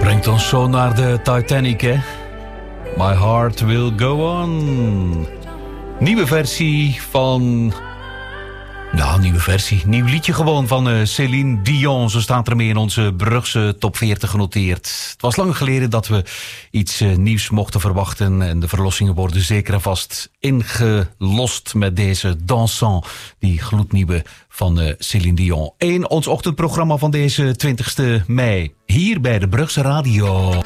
Brengt ons zo naar de Titanic, hè? My Heart Will Go On. Nieuwe versie van... Nou, nieuw liedje gewoon van Céline Dion. Zo staat er mee in onze Brugse top 40 genoteerd. Het was lang geleden dat we iets nieuws mochten verwachten. En de verlossingen worden zeker en vast ingelost met deze Dansant. Die gloednieuwe van Céline Dion. Ons ochtendprogramma van deze 20e mei. Hier bij de Brugse Radio.